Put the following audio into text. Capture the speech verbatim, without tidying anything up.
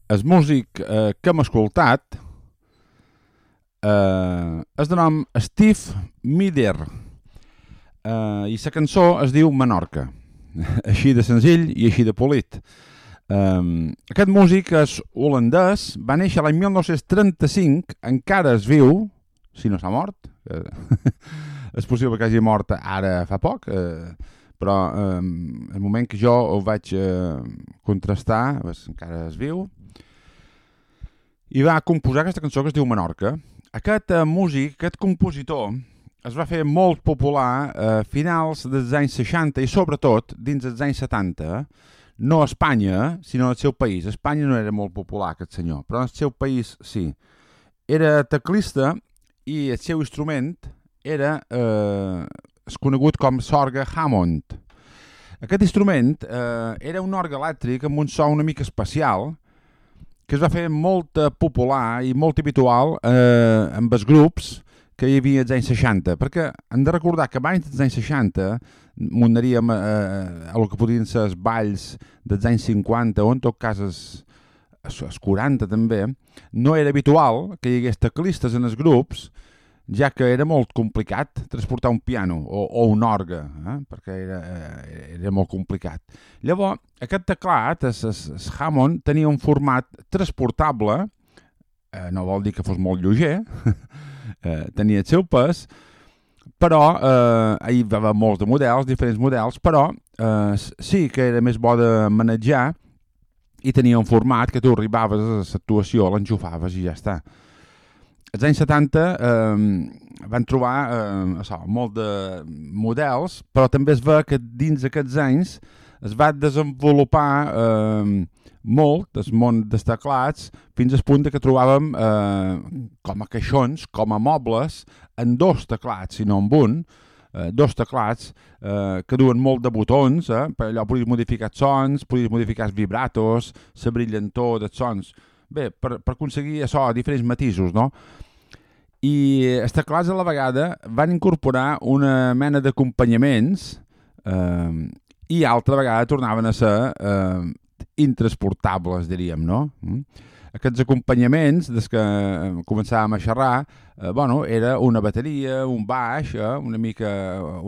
El músic eh, que hem escoltat eh, és de nom Steve Mider eh, i la cançó es diu Menorca. Així de senzill i així de polit. Um, aquest músic és holandès, va néixer l'any mil nou-cents trenta-cinc, encara és viu, si no s'ha mort. Eh, és possible que hagi mort ara fa poc, eh, però eh, el moment que jo ho vaig eh, contrastar, pues, encara és viu. I va composar aquesta cançó que es diu Menorca. Aquest eh, músic, aquest compositor, es va fer molt popular a finals dels anys seixanta i sobretot dins dels anys setanta, no a Espanya, sinó al seu país. A Espanya no era molt popular aquest senyor, però al seu país sí. Era teclista i el seu instrument era eh, es conegut com l'orgue Hammond. Aquest instrument eh, era un orgue elèctric amb un so una mica especial que es va fer molt popular i molt habitual eh, amb els grups que hi havia als anys seixanta, perquè hem de recordar que abans dels anys seixanta m'anaríem a, a, a el que podien ser els balls dels anys cinquanta o en tot cas els, els quaranta també, no era habitual que hi hagués teclistes en els grups, ja que era molt complicat transportar un piano o, o un orgue, eh? perquè era, era molt complicat. Llavors, aquest teclat, el, el Hammond, tenia un format transportable, eh, no vol dir que fos molt lleuger, eh, tenia el seu pes, però eh, hi va haver molts de models, diferents models, però eh, sí que era més bo de manejar i tenia un format que tu arribaves a l'actuació, l'enxufaves i ja està. Als anys setanta eh, van trobar eh, això, molt de models, però també es ve que dins d'aquests anys es va desenvolupar eh, molt el món dels teclats fins al punt que trobàvem eh, com a caixons, com a mobles, en dos teclats, si no en un, eh, dos teclats eh, que duen molt de botons, eh, per allò podies modificar els sons, podies modificar els vibratos, la brillantor dels sons. Bé, per, per aconseguir això, diferents matisos, no? I els teclats a la vegada van incorporar una mena d'acompanyaments eh, i altra vegada tornaven a ser eh, intransportables, diríem, no? Aquests acompanyaments, des que començàvem a xerrar, eh, bueno, era una bateria, un baix, eh, una mica